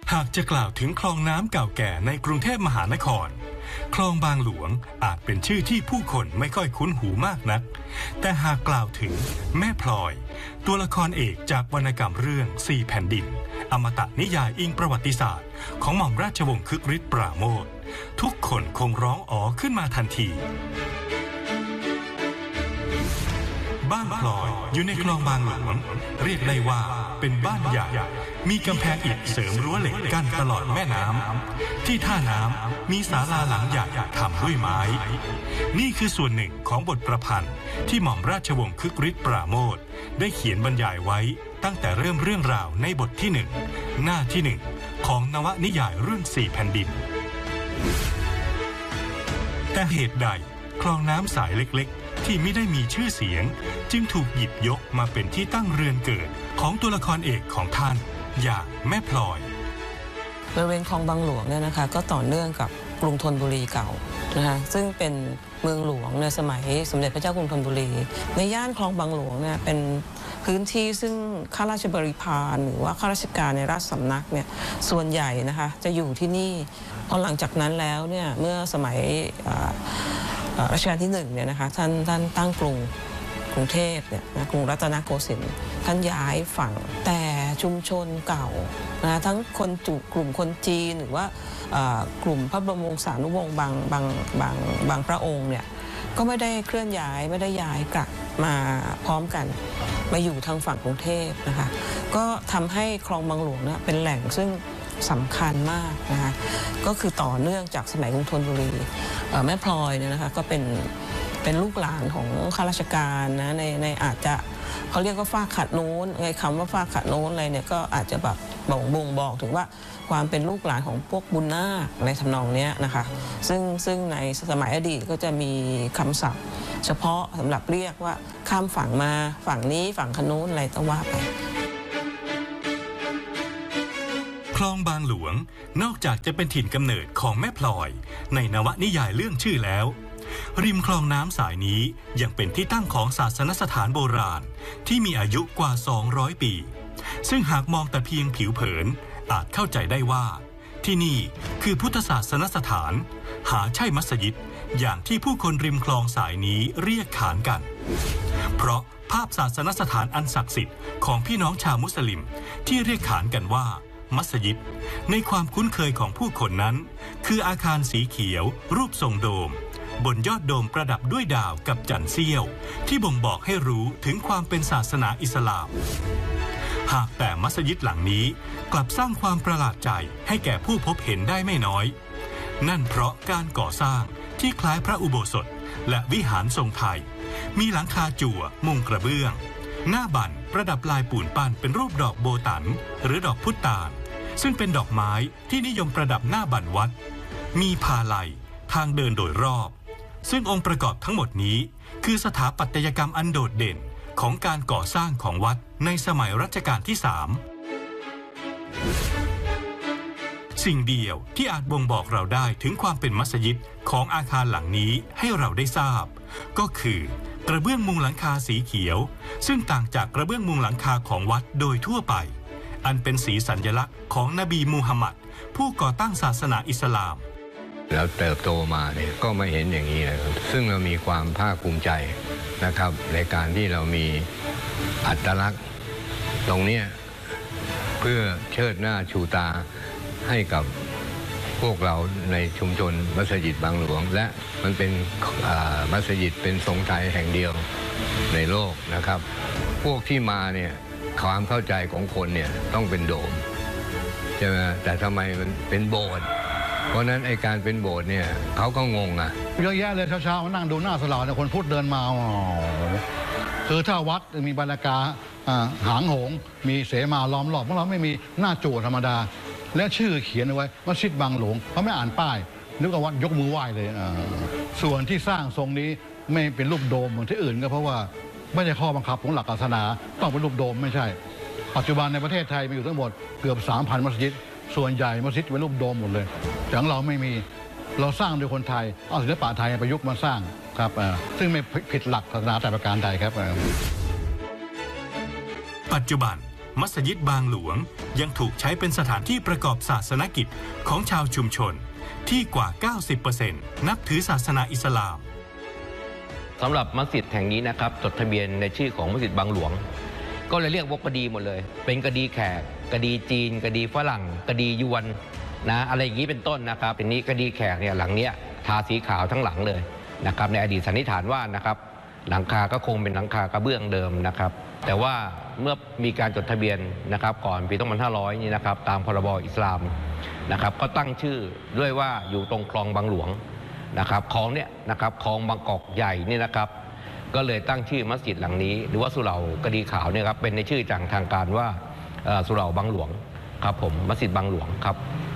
หากจะกล่าวถึงคลองน้ำเก่าแก่ในกรุงเทพมหานครคลองบางหลวงอาจเป็นชื่อที่ผู้คนไม่ค่อยคุ้นหูมากนักแต่หากกล่าวถึงแม่พลอยตัวละครเอกจากวรรณกรรมเรื่องสี่แผ่นดินอมตะนิยายอิงประวัติศาสตร์ของหม่อมราชวงศ์คึกฤทธิ์ปราโมชทุกคนคงร้องอ๋อขึ้นมาทันทีบ้านพลอยอยู่ในคลองบางหลวงเรียกได้ว่าเป็นบ้านใหญ่มีกำแพงอิฐเสริมรั้วเหล็กกั้นตลอดแม่น้ำที่ท่าน้ำมีศาลาหลังใหญ่ทำด้วยไม้นี่คือส่วนหนึ่งของบทประพันธ์ที่หม่อมราชวงศ์คึกฤทธิ์ปราโมชได้เขียนบรรยายไว้ตั้งแต่เริ่มเรื่องราวในบทที่1หน้าที่1ของนวนิยายเรื่องสี่แผ่นดินแต่เหตุใดคลองน้ำสายเล็กๆที่ไม่ได้มีชื่อเสียงจึงถูกหยิบยกมาเป็นที่ตั้งเรือนเกิดของตัวละครเอกของท่านอย่างแม่พลอยบริเวณคลองบางหลวงเนี่ยนะคะก็ต่อเนื่องกับกรุงธนบุรีเก่านะคะซึ่งเป็นเมืองหลวงในสมัยสมเด็จพระเจ้ากรุงธนบุรีในย่านคลองบางหลวงเนี่ยเป็นพื้นที่ซึ่งข้าราชบริพารหรือว่าข้าราชการในราชสำนักเนี่ยส่วนใหญ่นะคะจะอยู่ที่นี่พอหลังจากนั้นแล้วเนี่ยเมื่อสมัยรัชกาลที่1เนี่ยนะคะท่านตั้งกรุงเทพเนี่ยกรุงรัตนโกสินทร์ท่านย้ายฝั่งแต่ชุมชนเก่านะทั้งกลุ่มคนจีนหรือว่ากลุ่มพระบรมวงศานุวงศ์บางพระองค์เนี่ยก็ไม่ได้เคลื่อนย้ายไม่ได้ย้ายกลับมาพร้อมกันมาอยู่ทางฝั่งกรุงเทพนะคะก็ทำให้คลองบางหลวงเนี่ยเป็นแหล่งซึ่งสำคัญมากนะคะก็คือต่อเนื่องจากสมัยกรุงธนบุรีแม่พลอยเนี่ยนะคะก็เป็นลูกหลานของข้าราชการนะในอาจจะเขาเรียกว่าฝ้าขัดโน้นไงคำว่าฝ้าขัดโน้นอะไรเนี่ยก็อาจจะแบบบ่งบอกถึงว่าความเป็นลูกหลานของพวกบุญนาคในทำนองนี้นะคะซึ่งในสมัยอดีตก็จะมีคำศัพท์เฉพาะสำหรับเรียกว่าข้ามฝั่งมาฝั่งนี้ฝั่งขนู้นอะไรต้องว่าไปคลองบางหลวงนอกจากจะเป็นถิ่นกำเนิดของแม่พลอยในนวนิยายเรื่องชื่อแล้วริมคลองน้ำสายนี้ยังเป็นที่ตั้งของศาสนสถานโบราณที่มีอายุกว่า200ปีซึ่งหากมองแต่เพียงผิวเผินอาจเข้าใจได้ว่าที่นี่คือพุทธศาสนสถานหาใช่มัสยิดอย่างที่ผู้คนริมคลองสายนี้เรียกขานกันเพราะภาพศาสนสถานอันศักดิ์สิทธิ์ของพี่น้องชาวมุสลิมที่เรียกขานกันว่ามัสยิดในความคุ้นเคยของผู้คนนั้นคืออาคารสีเขียวรูปทรงโดมบนยอดโดมประดับด้วยดาวกับจันทร์เสี้ยวที่บ่งบอกให้รู้ถึงความเป็นศาสนาอิสลามหากแต่มัสยิดหลังนี้กลับสร้างความประหลาดใจให้แก่ผู้พบเห็นได้ไม่น้อยนั่นเพราะการก่อสร้างที่คล้ายพระอุโบสถและวิหารทรงไทยมีหลังคาจั่วมุงกระเบื้องหน้าบั่นประดับลายปูนปั้นเป็นรูปดอกโบตันหรือดอกพุตานซึ่งเป็นดอกไม้ที่นิยมประดับหน้าบั่นวัดมีพาลัยทางเดินโดยรอบซึ่งองค์ประกอบทั้งหมดนี้คือสถาปัตยกรรมอันโดดเด่นของการก่อสร้างของวัดในสมัยรัชกาลที่3สิ่งเดียวที่อาจบ่งบอกเราได้ถึงความเป็นมัสยิดของอาคารหลังนี้ให้เราได้ทราบก็คือกระเบื้องมุงหลังคาสีเขียวซึ่งต่างจากกระเบื้องมุงหลังคาของวัดโดยทั่วไปอันเป็นสีสัญลักษณ์ของนบีมูฮัมหมัดผู้ก่อตั้งศาสนาอิสลามแล้วเติบโตมาเนี่ยก็ไม่เห็นอย่างนี้เลยซึ่งเรามีความภาคภูมิใจนะครับในการที่เรามีอัตลักษณ์ตรงนี้เพื่อเชิดหน้าชูตาให้กับพวกเราในชุมชนมัสยิดบางหลวงและมันเป็นมัสยิดเป็นทรงไทยแห่งเดียวในโลกนะครับพวกที่มาเนี่ยความเข้าใจของคนเนี่ยต้องเป็นโดมใช่ไหมแต่ทำไมมันเป็นโบสถ์เพราะนั้นไอการเป็นโบสถ์เนี่ยเขาก็งงอ่ะเยอะแยะเลยเช้าๆมานั่งดูหน้าสลาเนี่ยคนพูดเดินมาคือถ้าวัดมีบรรยากาศหางหงมีเสมาล้อมรอบพวกเราไม่มีหน้าจั่วธรรมดาและชื่อเขียนเอาไว้มัสยิดบางหลวงเขาไม่อ่านป้ายนึกว่าวัดยกมือไหว้เลยส่วนที่สร้างทรงนี้ไม่เป็นรูปโดมเหมือนที่อื่นก็เพราะว่าไม่ใช่ข้อบังคับของหลักศาสนาต้องเป็นรูปโดมไม่ใช่ปัจจุบันในประเทศไทยมีอยู่ทั้งหมดเกือบ 3,000 มัสยิดส่วนใหญ่มัสยิดเป็นรูปโดมหมดเลยแต่ของเราไม่มีเราสร้างโดยคนไทยเอาศิลปะไทยประยุกต์มาสร้างครับซึ่งไม่ผิดหลักศาสนาแต่ประการใดครับปัจจุบันมัสยิดบางหลวงยังถูกใช้เป็นสถานที่ประกอบศาสนกิจของชาวชุมชนที่กว่า 90% นับถือศาสนาอิสลามสำหรับมัสยิดแห่งนี้นะครับจดทะเบียนในชื่อของมัสยิดบางหลวงก็เลยเรียกว่าคดีหมดเลยเป็นคดีแขกคดีจีนคดีฝรั่งคดียวนนะอะไรอย่างนี้เป็นต้นนะครับเป็นนี้คดีแขกเนี่ยหลังเนี้ยทาสีขาวทั้งหลังเลยนะครับในอดีตสันนิษฐานว่านะครับหลังคาก็คงเป็นหลังคากระเบื้องเดิมนะครับแต่ว่าเมื่อมีการจดทะเบียนนะครับก่อนปี2500นี่นะครับตามพรบอิสลามนะครับก็ตั้งชื่อด้วยว่าอยู่ตรงคลองบางหลวงนะครับคลองเนี่ยนะครับคลองบางกอกใหญ่นี่นะครับก็เลยตั้งชื่อมัสยิดหลังนี้หรือว่าสุเหร่าคดีขาวเนี่ยครับเป็นในชื่อทางการว่าสุเหร่าบางหลวงครับผมมัสยิดบางหลวงครับ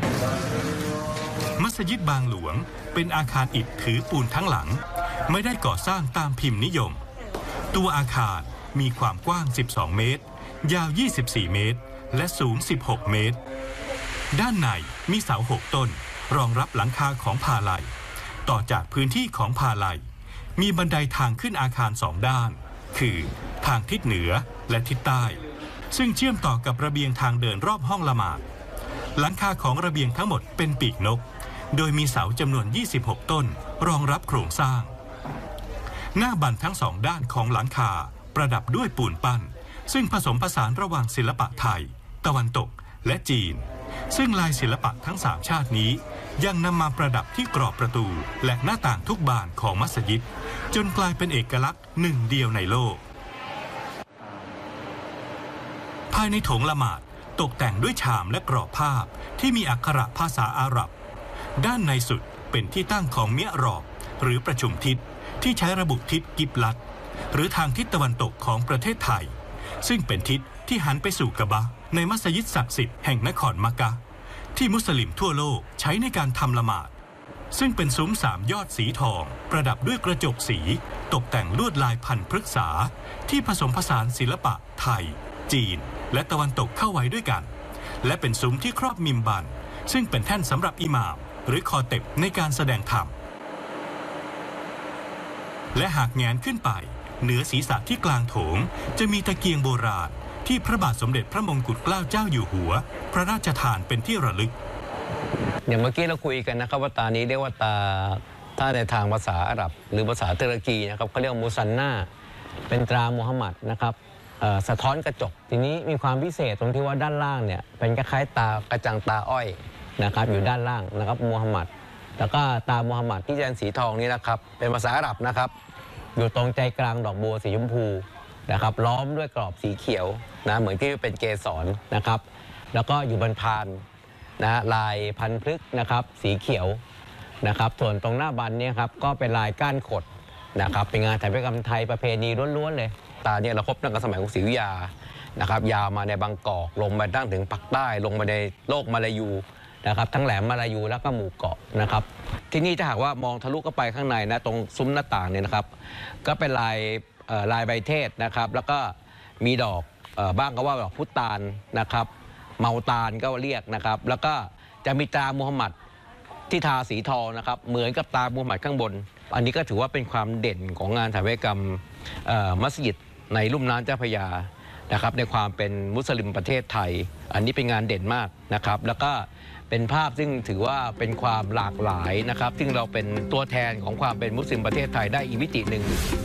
มัสยิดบางหลวงเป็นอาคารอิฐถือปูนทั้งหลังไม่ได้ก่อสร้างตามพิมพ์นิยมตัวอาคารมีความกว้าง12เมตรยาว24เมตรและสูง16เมตรด้านในมีเสา6ต้นรองรับหลังคาของพาลัยต่อจากพื้นที่ของพาลัยมีบันไดทางขึ้นอาคาร2ด้านคือทางทิศเหนือและทิศใต้ซึ่งเชื่อมต่อกับระเบียงทางเดินรอบห้องละหมาดหลังคาของระเบียงทั้งหมดเป็นปีกนกโดยมีเสาจำนวน26ต้นรองรับโครงสร้างหน้าบันทั้ง2ด้านของหลังคาประดับด้วยปูนปั้นซึ่งผสมผสานระหว่างศิลปะไทยตะวันตกและจีนซึ่งลายศิลปะทั้ง3ชาตินี้ยังนำมาประดับที่กรอบประตูและหน้าต่างทุกบานของมัสยิดจนกลายเป็นเอกลักษณ์หนึ่งเดียวในโลกภายในโถงละหมาดตกแต่งด้วยชามและกรอบภาพที่มีอักขระภาษาอาหรับด้านในสุดเป็นที่ตั้งของเมียรอบหรือประชุมทิศที่ใช้ระบุทิศกิบลัตหรือทางทิศตะวันตกของประเทศไทยซึ่งเป็นทิศที่หันไปสู่กะบะห์ในมัสยิดศักดิ์สิทธิ์แห่งนครมักกะฮ์ที่มุสลิมทั่วโลกใช้ในการทำละหมาดซึ่งเป็นซุ้ม3ยอดสีทองประดับด้วยกระจกสีตกแต่งลวดลายพันพฤกษาที่ผสมผสานศิลปะไทยจีนและตะวันตกเข้าไว้ด้วยกันและเป็นซุ้มที่ครอบมิมบันซึ่งเป็นแท่นสำหรับอิหม่ามหรือคอเต็บในการแสดงธรรมและหากแงนขึ้นไปเหนือศีรษะที่กลางโถงจะมีตะเกียงโบราณที่พระบาทสมเด็จพระมงกุฎเกล้าเจ้าอยู่หัวพระราชทานเป็นที่ระลึกอย่างเมื่อกี้เราคุยกันนะครับว่าตานี้เรียกว่าตาถ้าในทางภาษาอาหรับหรือภาษาตุรกีนะครับเขาเรียกมุซันนาเป็นตรามูฮัมหมัดนะครับสะท้อนกระจกทีนี้มีความพิเศษตรงที่ว่าด้านล่างเนี่ยเป็นคล้ายๆตากระจังตาอ้อยนะครับอยู่ด้านล่างนะครับมูฮัมหมัดแล้วก็ตามูฮัมหมัดที่เป็นสีทองนี้นะครับเป็นภาษาอาหรับนะครับอยู่ตรงใจกลางดอกบัวสีชมพูนะครับล้อมด้วยกรอบสีเขียวนะเหมือนที่เป็นเกสรนะครับแล้วก็อยู่บนพานนะลายพันพฤกษ์นะครับสีเขียวนะครับส่วนตรงหน้าบันเนี่ยครับก็เป็นลายก้านขดนะครับเป็นงานศิลปกรรมไทยประเพณีล้วนๆเลยตาเนี่ยเราพบตั้งแต่สมัยกรุงศรีอยุธยานะครับยาวมาในบางกอกลงไปตั้งถึงภาคใต้ลงไปในโลกมาลายูนะครับทั้งแหลมมาลายูแล้วก็หมู่เกาะนะครับที่นี่ถ้าหากว่ามองทะลุเข้าไปข้างในนะตรงซุ้มหน้าต่างเนี่ยนะครับก็เป็นลายใบเทศนะครับแล้วก็มีดอกบ้างก็ว่าดอกพุตานนะครับเมาตานก็เรียกนะครับแล้วก็จะมีตรามูฮัมหมัดที่ทาสีทองนะครับเหมือนกับตรามูฮัมหมัดข้างบนอันนี้ก็ถือว่าเป็นความเด่นของงานสถาปัตยกรรมมัสยิดในลุ่มน้ำเจ้าพระยานะครับในความเป็นมุสลิมประเทศไทยอันนี้เป็นงานเด่นมากนะครับแล้วก็เป็นภาพซึ่งถือว่าเป็นความหลากหลายนะครับซึ่งเราเป็นตัวแทนของความเป็นมุสลิมประเทศไทยได้อีกมิติหนึ่ง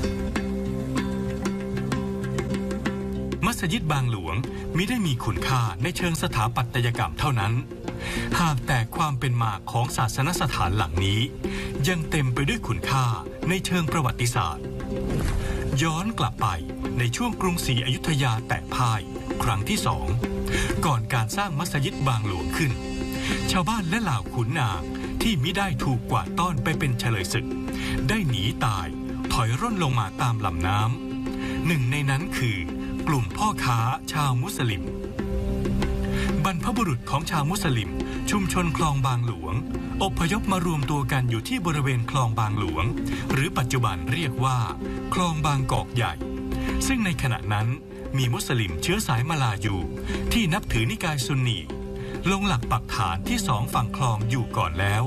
มัสยิดบางหลวงมิได้มีคุณค่าในเชิงสถาปัตยกรรมเท่านั้นหากแต่ความเป็นมาของศาสนสถานหลังนี้ยังเต็มไปด้วยคุณค่าในเชิงประวัติศาสตร์ย้อนกลับไปในช่วงกรุงศรีอยุธยาแตกพ่ายครั้งที่2ก่อนการสร้างมัสยิดบางหลวงขึ้นชาวบ้านและเหล่าขุนนางที่มิได้ถูกกวาดต้อนไปเป็นเฉลยศึกได้หนีตายถอยร่นลงมาตามลำน้ำหนึ่งในนั้นคือกลุ่มพ่อค้าชาวมุสลิมบรรพบุรุษของชาวมุสลิมชุมชนคลองบางหลวงอพยพมารวมตัวกันอยู่ที่บริเวณคลองบางหลวงหรือปัจจุบันเรียกว่าคลองบางกอกใหญ่ซึ่งในขณะนั้นมีมุสลิมเชื้อสายมาลายูที่นับถือนิกายซุนนีลงหลักปักฐานที่2ฝั่งคลองอยู่ก่อนแล้ว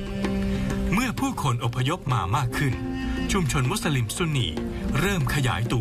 เมื่อผู้คนอพยพมามากขึ้นชุมชนมุสลิมซุนนีเริ่มขยายตัว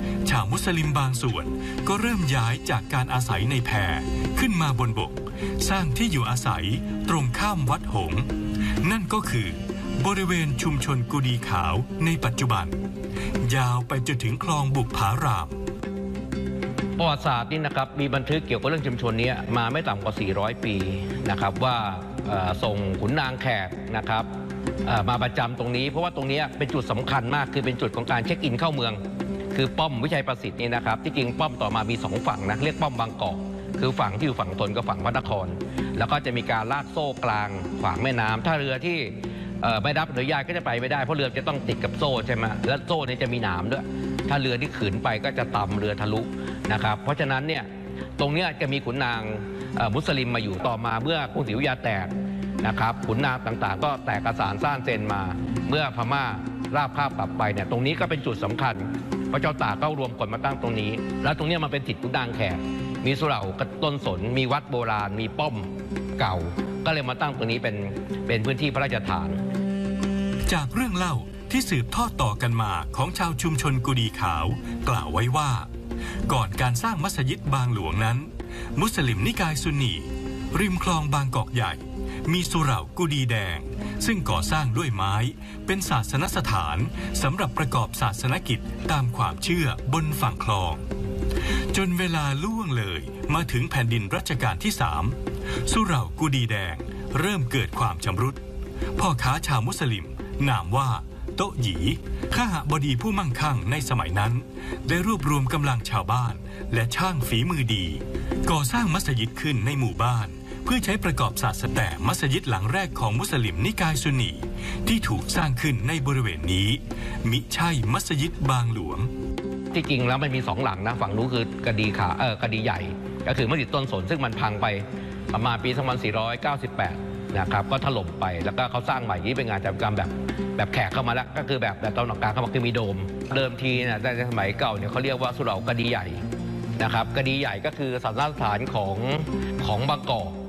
ชาวมุสลิมบางส่วนก็เริ่มย้ายจากการอาศัยในแพขึ้นมาบนบกสร้างที่อยู่อาศัยตรงข้ามวัดหงส์นั่นก็คือบริเวณชุมชนกุดีขาวในปัจจุบันยาวไปจนถึงคลองบุกผารามประวัติศาสตร์นี่นะครับมีบันทึกเกี่ยวกับเรื่องชุมชนนี้มาไม่ต่ำกว่า400 ปีนะครับว่าส่งขุนนางแขกนะครับมาประจำตรงนี้เพราะว่าตรงนี้เป็นจุดสำคัญมากคือเป็นจุดของการเช็คอินเข้าเมืองคือป้อมวิชัยประสิทธิ์นี่นะครับที่จริงป้อมต่อมามี2ฝั่งนะเรียกป้อมบางกอกคือฝั่งที่อยู่ฝั่งทนกับฝั่งพระนครแล้วก็จะมีการลากโซ่กลางขวางแม่น้ำถ้าเรือที่ไม่รับอนุญาตก็จะไปไม่ได้เพราะเรือจะต้องติดกับโซ่ใช่ไหมแล้วโซ่นี้จะมีหนามด้วยถ้าเรือที่ขืนไปก็จะต่ำเรือทะลุนะครับเพราะฉะนั้นเนี่ยตรงนี้จะมีขุนนางมุสลิมมาอยู่ต่อมาเมื่อกรุงศรีอยุธยาแตกนะครับขุนนางต่างๆก็แตกกระสานซ่านเซนมาเมื่อพม่าราบคาบกลับไปเนี่ยตรงนี้ก็เป็นจุดสำคัญพระเจ้าตากก็รวมคนมาตั้งตรงนี้แล้วตรงนี้มันเป็นถิ่นขุนนางแขกมีสุเหร่าต้นสนมีวัดโบราณมีป้อมเก่าก็เลยมาตั้งตรงนี้เป็นพื้นที่พระราชฐานจากเรื่องเล่าที่สืบทอดต่อกันมาของชาวชุมชนกุดีขาวกล่าวไว้ว่าก่อนการสร้างมัสยิดบางหลวงนั้นมุสลิมนิกายซุนนีริมคลองบางกอกใหญ่มีสุเหร่ากุดีแดงซึ่งก่อสร้างด้วยไม้เป็นศาสนสถานสำหรับประกอบศาสนกิจตามความเชื่อบนฝั่งคลองจนเวลาล่วงเลยมาถึงแผ่นดินรัชกาลที่3สุเหร่ากุดีแดงเริ่มเกิดความชำรุดพ่อค้าชาวมุสลิมนามว่าโตหยีข้าหบดีผู้มั่งคั่งในสมัยนั้นได้รวบรวมกำลังชาวบ้านและช่างฝีมือดีก่อสร้างมัสยิดขึ้นในหมู่บ้านเพื่อใช้ประกอบศาสนาแต่มัสยิดหลังแรกของมุสลิมนิกายซุนนีที่ถูกสร้างขึ้นในบริเวณนี้มิใช่มัสยิดบางหลวงที่จริงแล้วมันมี2หลังนะฝั่งนู้นคือกระดีใหญ่ก็คือมัสยิดต้นสนซึ่งมันพังไปประมาณปี2498นะครับก็ถล่มไปแล้วก็เขาสร้างใหม่นี้เป็นงานจัดกรรมแบบแขกเข้ามาแล้วก็คือแบบตะวันออกกลางเข้ามาคือมีโดมเดิมทีเนี่ยในสมัยเก่าเนี่ยเขาเรียกว่าสุเหร่ากระดีใหญ่นะครับกระดีใหญ่ก็คือศาสนสถานของบางกอก